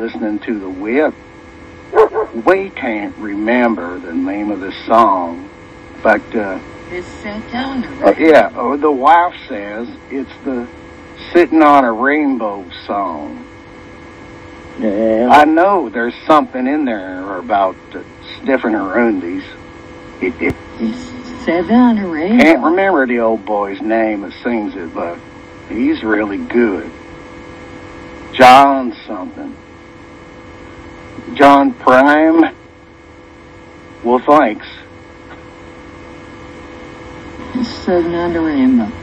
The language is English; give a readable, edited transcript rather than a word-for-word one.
listening to the Whip. We can't remember the name of the song, but It's set down. the wife says it's the Sitting on a Rainbow song. Yeah. I know there's something in there about sniffing her undies. It's set down a rainbow. Can't remember the old boy's name that sings it, but he's really good. John something. John Prime? Well, thanks. It's set down a rainbow.